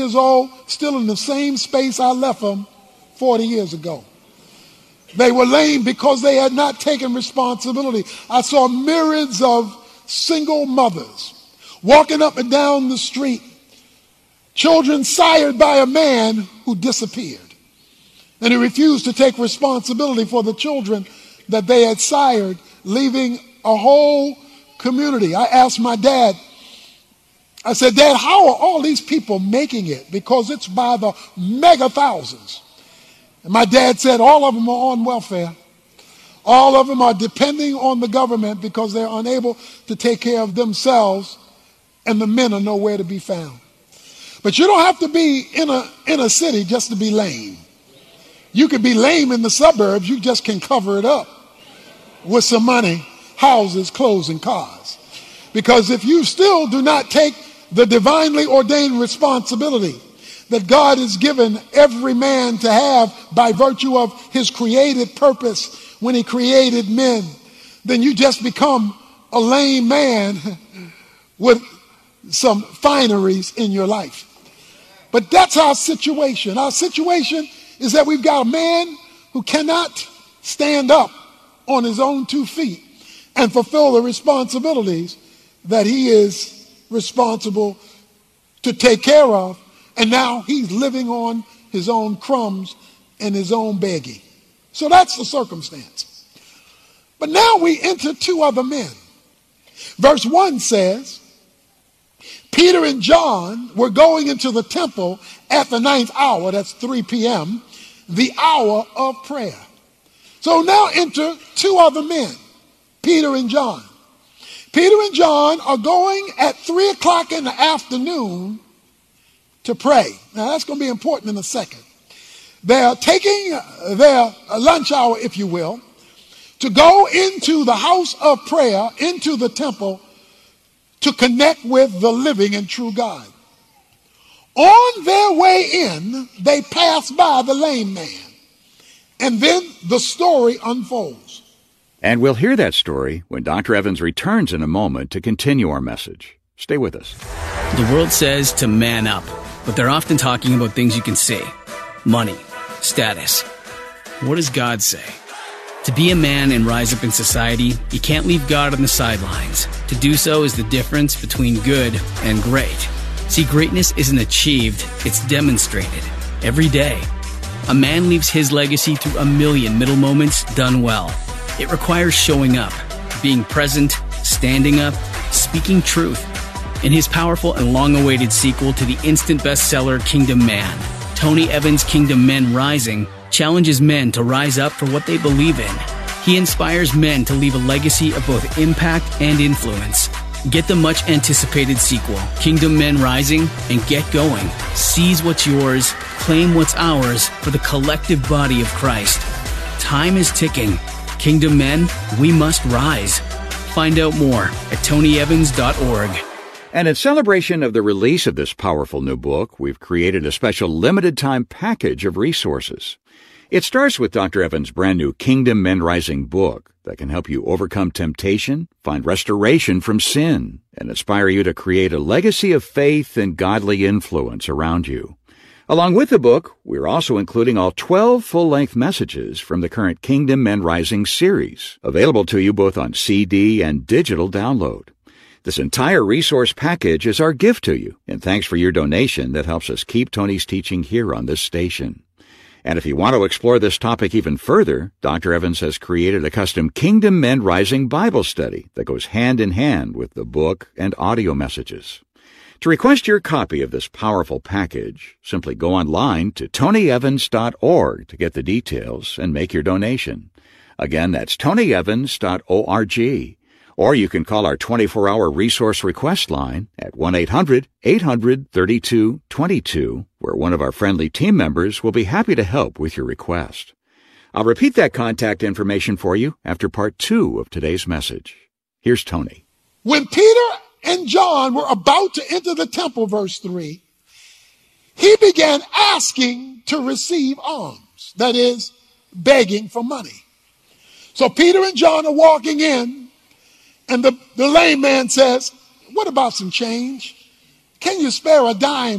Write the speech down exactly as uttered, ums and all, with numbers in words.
years old, still in the same space I left them forty years ago. They were lame because they had not taken responsibility. I saw myriads of single mothers walking up and down the street, children sired by a man who disappeared. And he refused to take responsibility for the children that they had sired, leaving a whole community. I asked my dad, I said, Dad, how are all these people making it? Because it's by the mega thousands. And my dad said, all of them are on welfare. All of them are depending on the government because they're unable to take care of themselves, and the men are nowhere to be found. But you don't have to be in a, in a city just to be lame. You could be lame in the suburbs. You just can cover it up with some money, houses, clothes, and cars. Because if you still do not take the divinely ordained responsibility that God has given every man to have by virtue of his created purpose when he created men, then you just become a lame man with some fineries in your life. But that's our situation. Our situation is that we've got a man who cannot stand up on his own two feet and fulfill the responsibilities that he is responsible to take care of. And now he's living on his own crumbs and his own begging. So that's the circumstance. But now we enter two other men. Verse one says, Peter and John were going into the temple at the ninth hour, that's three p.m., the hour of prayer. So now enter two other men, Peter and John. Peter and John are going at three o'clock in the afternoon to pray. Now that's going to be important in a second. They're taking their lunch hour, if you will, to go into the house of prayer, into the temple, to connect with the living and true God. On their way in, they pass by the lame man. And then the story unfolds. And we'll hear that story when Doctor Evans returns in a moment to continue our message. Stay with us. The world says to man up, but they're often talking about things you can see. Money, status. What does God say? To be a man and rise up in society, you can't leave God on the sidelines. To do so is the difference between good and great. See, greatness isn't achieved, it's demonstrated every day. A man leaves his legacy through a million middle moments done well. It requires showing up, being present, standing up, speaking truth. In his powerful and long-awaited sequel to the instant bestseller Kingdom Man, Tony Evans' Kingdom Men Rising challenges men to rise up for what they believe in. He inspires men to leave a legacy of both impact and influence. Get the much-anticipated sequel, Kingdom Men Rising, and get going. Seize what's yours, claim what's ours for the collective body of Christ. Time is ticking. Kingdom Men, we must rise. Find out more at tony evans dot org. And in celebration of the release of this powerful new book, we've created a special limited-time package of resources. It starts with Doctor Evans' brand new Kingdom Men Rising book that can help you overcome temptation, find restoration from sin, and inspire you to create a legacy of faith and godly influence around you. Along with the book, we're also including all twelve full-length messages from the current Kingdom Men Rising series, available to you both on C D and digital download. This entire resource package is our gift to you, and thanks for your donation that helps us keep Tony's teaching here on this station. And if you want to explore this topic even further, Doctor Evans has created a custom Kingdom Men Rising Bible study that goes hand in hand with the book and audio messages. To request your copy of this powerful package, simply go online to tony evans dot org to get the details and make your donation. Again, that's tony evans dot org. Or you can call our twenty-four hour resource request line at one eight hundred eight hundred thirty-two twenty-two, where one of our friendly team members will be happy to help with your request. I'll repeat that contact information for you after part two of today's message. Here's Tony. When Peter and John were about to enter the temple, verse three, he began asking to receive alms, that is, begging for money. So Peter and John are walking in, and the, the lame man says, what about some change? Can you spare a dime